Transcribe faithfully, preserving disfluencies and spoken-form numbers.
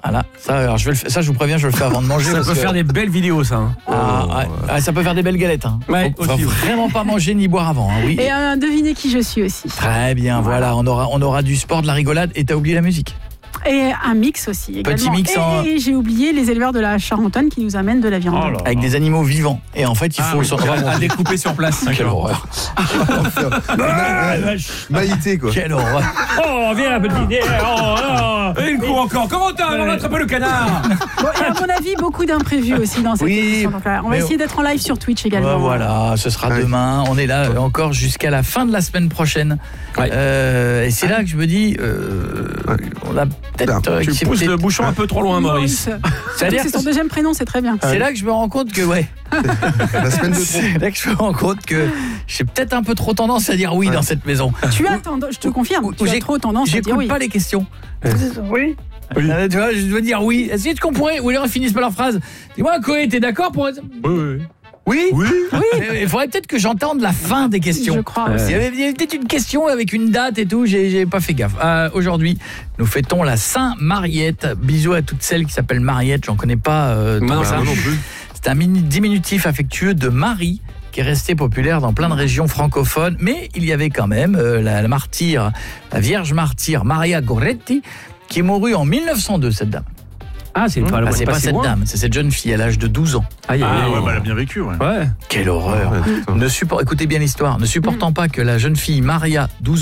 Voilà, ça, alors je vais le faire, ça je vous préviens, je le fais avant de manger. Ça peut que... faire des belles vidéos, ça. Hein. Ah, oh, ah, ah, ça peut faire des belles galettes. Hein. Ouais, Faut, aussi, faut vraiment pas manger ni boire avant. Hein, oui. Et euh, devinez qui je suis aussi. Très bien, voilà, on aura, on aura du sport, de la rigolade et t'as oublié la musique. Et un mix aussi également. Petit mix et, en... et j'ai oublié les éleveurs de la Charentonne qui nous amènent de la viande. Oh là Avec là. des animaux vivants. Et en fait, il faut ah, s'en oui, à découper sur place. Quelle horreur. Maïté, quoi. Quelle horreur. Oh, viens, petit. Oh, oh. Et il court encore. Comment t'as On a attrapé le canard. Bon, et à mon avis, beaucoup d'imprévus aussi dans cette Oui, émission. Donc, là, on va mais essayer d'être en live sur Twitch également. Ouais, voilà, ce sera Ouais. demain. On est là euh, encore jusqu'à la fin de la semaine prochaine. Ouais. Euh, et c'est là que je me dis, euh, Ouais. on a peut-être. Là, euh, Tu c'est pousses peut-être- le bouchon un peu trop loin, Maurice. C'est-à-dire C'est son que deuxième prénom, c'est très bien. c'est là que je me rends compte que ouais. La semaine de trop. C'est là que je me rends compte que j'ai peut-être un peu trop tendance à dire oui Ouais. dans cette maison. Tu as tendance, je te confirme, Ou- tu ou as j'ai- trop tendance à dire J'écoute oui. pas les questions. Oui. Euh, tu vois, je dois dire oui. Est-ce qu'on pourrait, ou les gens finissent par leur phrase. Dis-moi, Koé, t'es d'accord pour. Oui, oui. Oui. Oui. Mais Il faudrait peut-être que j'entende la fin des questions. Je crois Euh, aussi. Il y avait il y avait peut-être une question avec une date et tout, j'ai j'ai pas fait gaffe. Euh, Aujourd'hui, nous fêtons la Saint-Mariette. Bisous à toutes celles qui s'appellent Mariette, j'en connais pas euh, tant Non, que ça. moi non plus. C'est un mini- diminutif affectueux de Marie qui est resté populaire dans plein de régions francophones, mais il y avait quand même euh, la, la martyre, la Vierge martyre Maria Goretti qui est mourue en mille neuf cent deux, cette dame. Ah, c'est pas, Ah, c'est pas si cette loin. dame, c'est cette jeune fille à l'âge de douze ans. Aïe, aïe, Ah aïe. ouais, bah, elle a bien vécu, ouais. Ouais. Quelle horreur. Ouais, putain. Ne support... Écoutez bien l'histoire. Ne supportant pas que la jeune fille Maria, douze